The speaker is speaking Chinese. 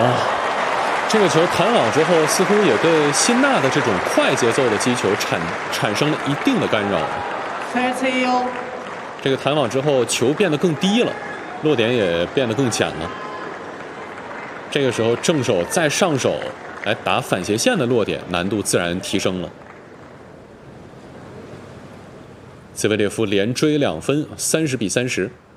这个球弹网之后，似乎也对辛纳的这种快节奏的击球产生了一定的干扰。这个弹网之后，球变得更低了，落点也变得更浅了。这个时候正手再上手来打反斜线的落点，难度自然提升了。兹维列夫连追2分，30比30。